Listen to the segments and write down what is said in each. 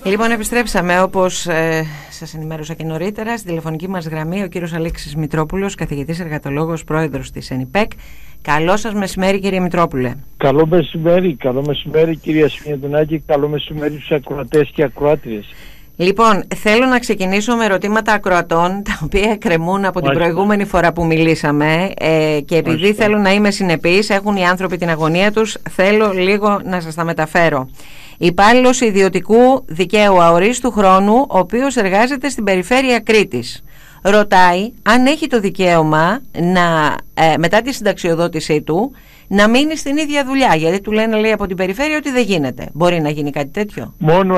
Λοιπόν, επιστρέψαμε όπως σας ενημέρωσα και νωρίτερα. Στη τηλεφωνική μας γραμμή ο κύριος Αλέξης Μητρόπουλος, καθηγητής εργατολόγος, πρόεδρος της ΕΝΙΠΕΚ. Καλό σας μεσημέρι, κύριε Μητρόπουλε. Καλό μεσημέρι κυρία Σμιαντουνάκη, καλό μεσημέρι στους ακροατές και ακροάτριες. Λοιπόν, θέλω να ξεκινήσω με ερωτήματα ακροατών, τα οποία εκκρεμούν από την προηγούμενη φορά που μιλήσαμε και επειδή θέλω να είμαι συνεπής, έχουν οι άνθρωποι την αγωνία τους, θέλω λίγο να σας τα μεταφέρω. Υπάλληλος ιδιωτικού δικαίου αορίστου χρόνου, ο οποίος εργάζεται στην περιφέρεια Κρήτης, ρωτάει αν έχει το δικαίωμα να, μετά τη συνταξιοδότησή του, να μείνει στην ίδια δουλειά, γιατί του λένε, λέει, από την περιφέρεια ότι δεν γίνεται. Μπορεί να γίνει κάτι τέτοιο?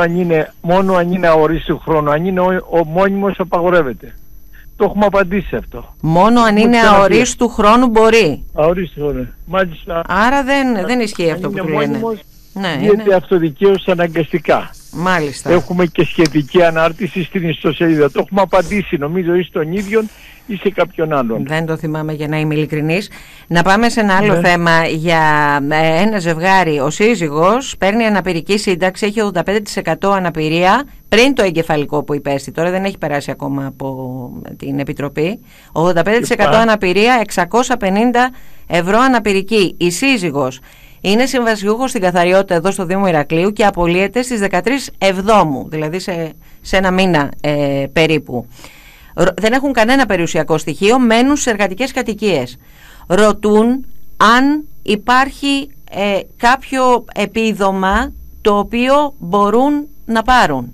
Μόνο αν είναι αορίστου χρόνου. Αν είναι ο μόνιμος, απαγορεύεται. Το έχουμε απαντήσει αυτό. Μόνο αν είναι αορίστου χρόνου μπορεί. Αορίστου χρόνου. Μάλιστα. Άρα δεν ισχύει αυτό που του λένε. Ναι, γίνεται αυτοδικαίωση αναγκαστικά. Μάλιστα. Έχουμε και σχετική ανάρτηση στην ιστοσελίδα. Το έχουμε απαντήσει, νομίζω, ή στον ίδιον ή σε κάποιον άλλον. Δεν το θυμάμαι, για να είμαι ειλικρινής. Να πάμε σε ένα άλλο θέμα για ένα ζευγάρι. Ο σύζυγος παίρνει αναπηρική σύνταξη, έχει 85% αναπηρία πριν το εγκεφαλικό που υπέστη. Τώρα δεν έχει περάσει ακόμα από την Επιτροπή. 85% αναπηρία, 650 ευρώ αναπηρική. Η σύζυγος είναι συμβασιούχος στην καθαριότητα εδώ στο Δήμο Ηρακλείου και απολύεται στις 13 Εβδόμου, δηλαδή σε ένα μήνα περίπου. Δεν έχουν κανένα περιουσιακό στοιχείο, μένουν στις εργατικές κατοικίες. Ρωτούν αν υπάρχει κάποιο επίδομα το οποίο μπορούν να πάρουν.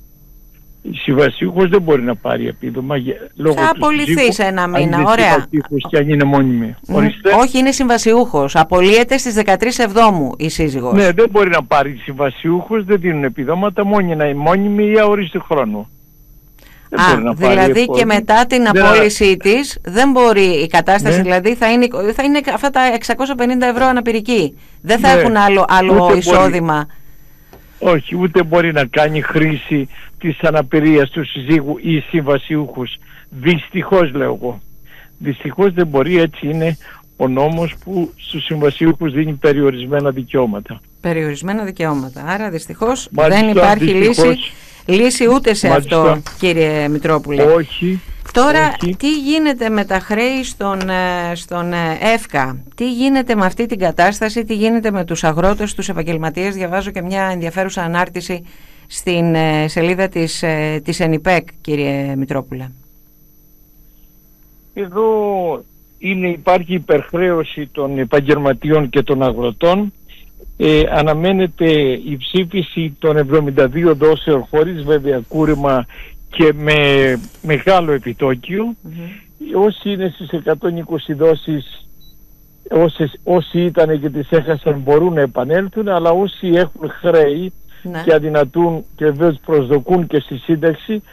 Συμβασιούχος δεν μπορεί να πάρει επίδομα λόγω θα απολυθεί σε ένα μήνα. Ωραία. Και αν είναι μόνιμη. Όχι, είναι συμβασιούχος. Απολύεται στις 13 Εβδόμου η σύζυγος. Ναι, δεν μπορεί να πάρει συμβασιούχος, δεν δίνουν επιδόματα, μόνιμη ή αορίστου χρόνου. Δηλαδή και μετά την απόλυσή της δεν μπορεί η κατάσταση, δηλαδή θα είναι αυτά τα 650 ευρώ αναπηρική. Δεν θα έχουν άλλο εισόδημα. Όχι, ούτε μπορεί να κάνει χρήση της αναπηρίας του συζύγου ή συμβασιούχους. Δυστυχώς, λέω εγώ. Δυστυχώς δεν μπορεί, έτσι είναι ο νόμος που στους συμβασιούχους δίνει περιορισμένα δικαιώματα. Περιορισμένα δικαιώματα. Άρα δυστυχώς δεν υπάρχει λύση ούτε σε αυτό, κύριε Μητρόπουλε. Όχι. Τώρα, τι γίνεται με τα χρέη στον ΕΦΚΑ, τι γίνεται με αυτή την κατάσταση, τι γίνεται με τους αγρότες, τους επαγγελματίες? Διαβάζω και μια ενδιαφέρουσα ανάρτηση στην σελίδα της ΕΝΙΠΕΚ, κύριε Μητρόπουλε. Εδώ υπάρχει υπερχρέωση των επαγγελματιών και των αγροτών. Αναμένεται η ψήφιση των 72 δόσεων χωρίς βέβαια κούρεμα και με μεγάλο επιτόκιο. Όσοι είναι στις 120 δόσεις, όσοι ήταν και τις έχασαν, μπορούν να επανέλθουν, αλλά όσοι έχουν χρέη και αδυνατούν και βέβαια προσδοκούν και στη σύνταξη,